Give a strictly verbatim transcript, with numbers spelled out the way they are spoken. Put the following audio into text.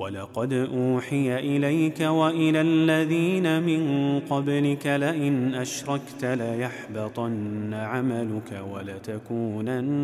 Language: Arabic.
ولقد أوحي إليك وإلى الذين من قبلك لئن أشركت ليحبطن عملك ولتكونن